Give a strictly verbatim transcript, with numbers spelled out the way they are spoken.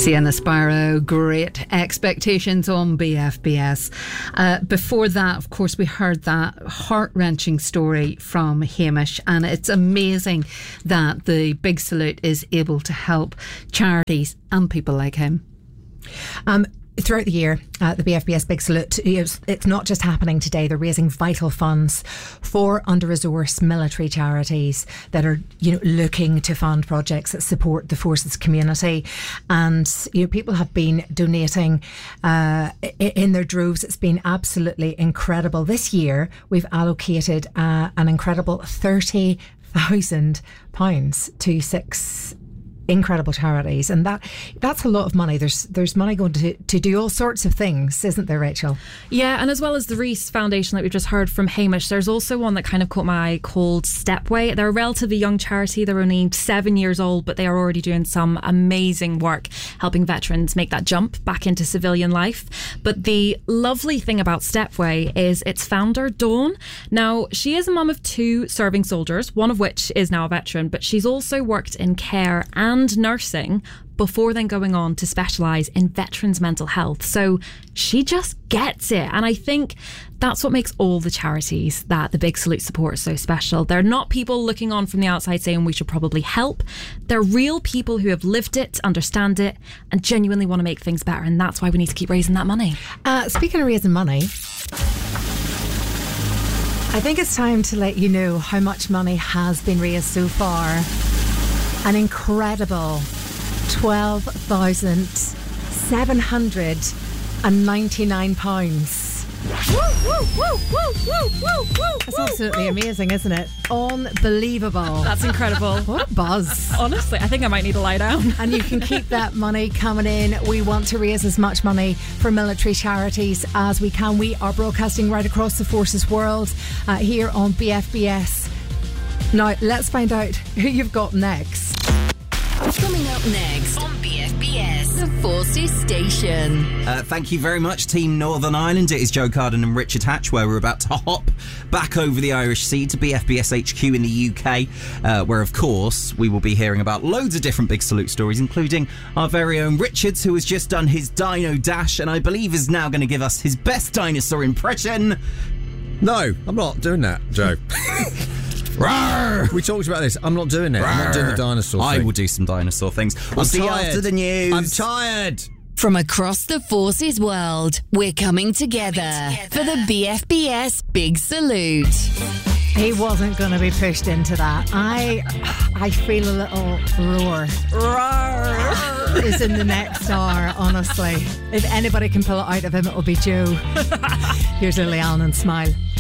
Sienna Sparrow, Great Expectations on B F B S. Uh, before that, of course, we heard that heart-wrenching story from Hamish, and it's amazing that the Big Salute is able to help charities and people like him. Um, Throughout the year, uh, the B F B S Big Salute, it's, it's not just happening today. They're raising vital funds for under-resourced military charities that are, you know, looking to fund projects that support the forces community. And, you know, people have been donating uh, in their droves. It's been absolutely incredible. This year, we've allocated uh, an incredible thirty thousand pounds to six incredible charities, and that that's a lot of money. There's there's money going to to do all sorts of things, isn't there, Rachel? Yeah, and as well as the Reese Foundation, like we've just heard from Hamish, there's also one that kind of caught my eye called Stepway. They're a relatively young charity. They're only seven years old, but they are already doing some amazing work helping veterans make that jump back into civilian life. But the lovely thing about Stepway is its founder, Dawn. Now, she is a mum of two serving soldiers, one of which is now a veteran, but she's also worked in care and and nursing before then going on to specialise in veterans' mental health. So she just gets it. And I think that's what makes all the charities that the Big Salute support so special. They're not people looking on from the outside saying we should probably help. They're real people who have lived it, understand it, and genuinely want to make things better. And that's why we need to keep raising that money. Uh, speaking of raising money, I think it's time to let you know how much money has been raised so far. An incredible twelve thousand seven hundred ninety-nine pounds. That's absolutely amazing, isn't it? Unbelievable. That's incredible. What a buzz. Honestly, I think I might need to lie down. And you can keep that money coming in. We want to raise as much money for military charities as we can. We are broadcasting right across the Forces world uh, here on B F B S. Now, let's find out who you've got next. Coming up next on B F B S, the Forces Station. Uh, thank you very much, Team Northern Ireland. It is Joe Carden and Richard Hatch, where we're about to hop back over the Irish Sea to B F B S H Q in the U K, uh, where, of course, we will be hearing about loads of different Big Salute stories, including our very own Richards, who has just done his Dino Dash and I believe is now going to give us his best dinosaur impression. No, I'm not doing that, Joe. Rawr! We talked about this. I'm not doing it. Rawr! I'm not doing the dinosaur thing. I will do some dinosaur things. We'll I'm see tired. you after the news. I'm tired. From across the Forces world, we're coming together, coming together. for the B F B S Big Salute. He wasn't going to be pushed into that. I I feel a little roar. Roar is in the next hour, honestly. If anybody can pull it out of him, it'll be Joe. Here's Lily Allen and Smile.